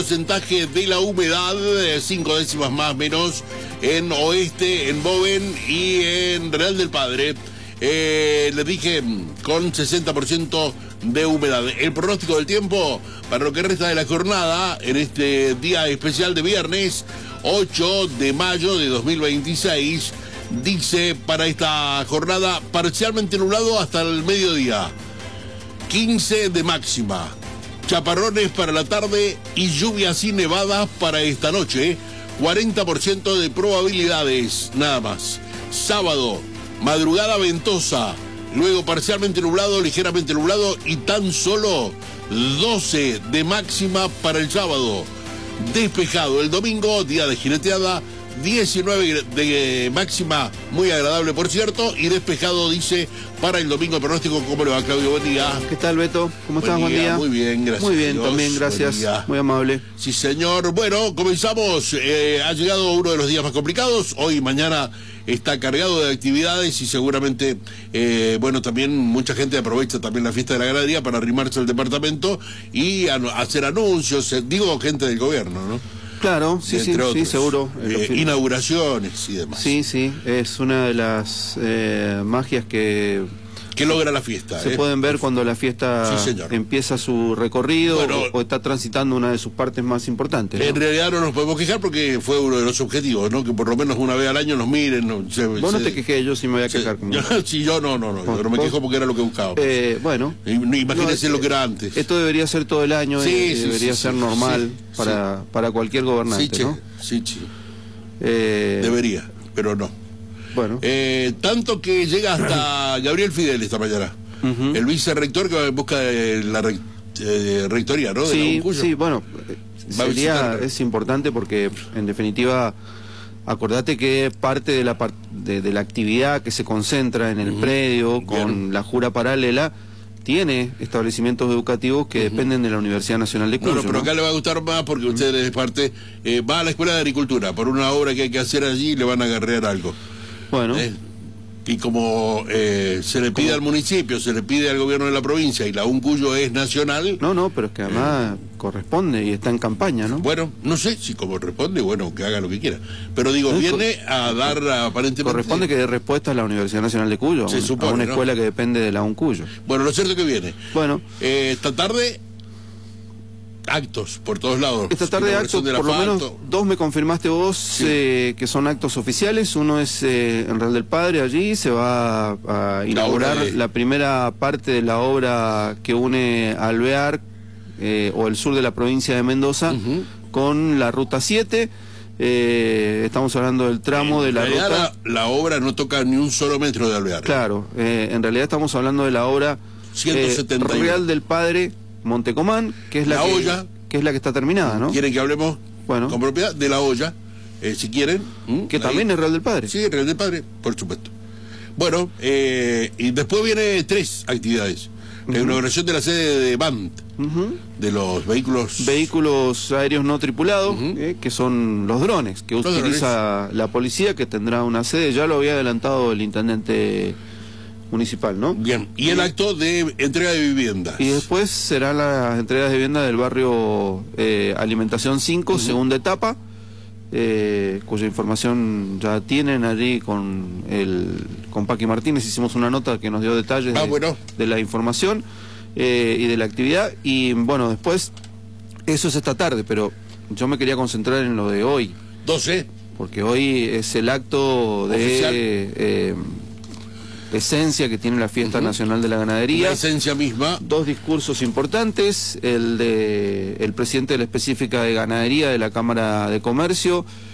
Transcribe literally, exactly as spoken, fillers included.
Porcentaje de la humedad, cinco décimas más o menos en Oeste, en Boven y en Real del Padre. Eh, les dije, con sesenta por ciento de humedad. El pronóstico del tiempo para lo que resta de la jornada en este día especial de viernes ocho de mayo de dos mil veintiséis, dice para esta jornada parcialmente nublado hasta el mediodía, quince de máxima, chaparrones para la tarde y lluvias y nevadas para esta noche, cuarenta por ciento de probabilidades, nada más. Sábado, madrugada ventosa, luego parcialmente nublado, ligeramente nublado y tan solo doce de máxima para el sábado. Despejado el domingo, día de jineteada, diecinueve de máxima, muy agradable por cierto, y despejado dice para el domingo. El pronóstico, ¿cómo le va, Claudio? Buen día. ¿Qué tal, Beto? ¿Cómo estás? Buen día. Muy bien, gracias. Muy bien, Dios. también, gracias. Muy amable. Sí, señor. Bueno, comenzamos. Eh, ha llegado uno de los días más complicados. Hoy y mañana está cargado de actividades y seguramente, eh, bueno, también mucha gente aprovecha también la fiesta de la ganadería para arrimarse al departamento y a, a hacer anuncios, eh, digo, gente del gobierno, ¿no? Claro, sí, sí, otros, sí, seguro. Eh, inauguraciones y demás. Sí, sí, es una de las eh, magias que... que logra la fiesta. Se eh? pueden ver cuando la fiesta sí, empieza su recorrido, bueno, o, o está transitando una de sus partes más importantes, ¿no? En realidad no nos podemos quejar porque fue uno de los objetivos, ¿no? Que por lo menos una vez al año nos miren. No, se, Vos se, no te quejé, yo sí me voy a quejar. Se, yo, sí, yo no, no, no, yo no me quejo porque era lo que buscaba. Eh, bueno. Imagínense no, lo que era antes. Esto debería ser todo el año, sí, eh, sí, debería sí, ser sí, normal sí, para, sí. para cualquier gobernante, sí, che, ¿no? Sí, sí. Eh, Debería, pero no. Bueno. Eh, tanto que llega hasta Gabriel Fidel esta mañana. Uh-huh. El vicerrector que va en busca de la re, eh, rectoría, ¿no? De sí, la sí, bueno, sería, es importante porque en definitiva, acordate que parte de la, de, de la actividad que se concentra en el uh-huh. predio con Bien. la jura paralela tiene establecimientos educativos que uh-huh. dependen de la Universidad Nacional de Cuyo. No, no, pero acá ¿no? le va a gustar más porque uh-huh. usted es parte, eh, va a la Escuela de Agricultura, por una obra que hay que hacer allí le van a agarrar algo. Bueno. ¿Eh? Y como eh, se le pide ¿Cómo? al municipio, se le pide al gobierno de la provincia y la UNCUYO es nacional... No, no, pero es que además eh, corresponde y está en campaña, ¿no? Bueno, no sé si como responde, bueno, que haga lo que quiera. Pero digo, ¿Eh? viene a dar aparentemente... Corresponde que dé respuesta a la Universidad Nacional de Cuyo, se a, supone, a una ¿no? escuela que depende de la UNCUYO. Bueno, lo cierto es que viene. Bueno. Eh, esta tarde... actos por todos lados. Esta tarde actos, por lo menos dos me confirmaste vos, sí. eh, que son actos oficiales. Uno es eh, en Real del Padre, allí se va a, a inaugurar la, de... la primera parte de la obra que une Alvear eh, o el sur de la provincia de Mendoza uh-huh. con la ruta siete. Eh, estamos hablando del tramo en de la ruta. La, la obra no toca ni un solo metro de Alvear. Claro, eh, en realidad estamos hablando de la obra ciento setenta y uno. eh, Real del Padre Montecomán, que es la, la que, olla, que es la que está terminada, ¿no? ¿Quieren que hablemos bueno. con propiedad de la olla? Eh, si quieren. Que ahí. También es Real del Padre. Sí, Real del Padre, por supuesto. Bueno, eh, y después viene tres actividades. Uh-huh. La inauguración de la sede de B A M T, uh-huh. de los vehículos... Vehículos aéreos no tripulados, uh-huh. eh, que son los drones, que los utiliza drones. La policía, que tendrá una sede, ya lo había adelantado el intendente municipal, ¿no? Bien, y el acto de entrega de viviendas. Y después serán las entregas de vivienda del barrio eh, Alimentación cinco, uh-huh. segunda etapa, eh, cuya información ya tienen allí con el con Paqui Martínez. Hicimos una nota que nos dio detalles ah, de, bueno. de la información eh, y de la actividad. Y bueno, después, eso es esta tarde, pero yo me quería concentrar en lo de hoy. doce. Porque hoy es el acto de... Eh, esencia que tiene la Fiesta uh-huh. Nacional de la Ganadería. La esencia misma. Dos discursos importantes, el de el presidente de la específica de Ganadería de la Cámara de Comercio